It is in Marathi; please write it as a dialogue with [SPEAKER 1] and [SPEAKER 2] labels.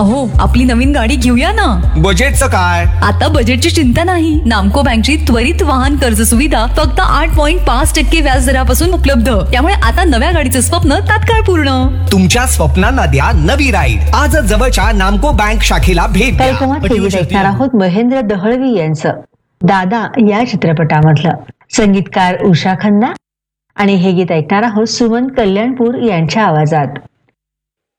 [SPEAKER 1] अहो, आपली नवीन गाडी घेऊया ना.
[SPEAKER 2] बजेटचं काय?
[SPEAKER 1] आता बजेटची चिंता नाही. नामको बँकची त्वरित वाहन कर्ज सुविधा फक्त 8.5% व्याज दरापासून उपलब्ध. त्यामुळे आता नव्या गाडीचे स्वप्न तात्काळ पूर्ण.
[SPEAKER 2] तुमच्या स्वप्नांना द्या नवी राईड. आजच जवळच्या नामको बँक शाखेला भेट द्या.
[SPEAKER 3] कार्यक्रमात हे गीत ऐकणार आहोत महेंद्र दहळवी यांचं दादा या चित्रपटामधलं. संगीतकार उषा खन्ना आणि हे गीत ऐकणार आहोत सुमन कल्याणपूर यांच्या आवाजात.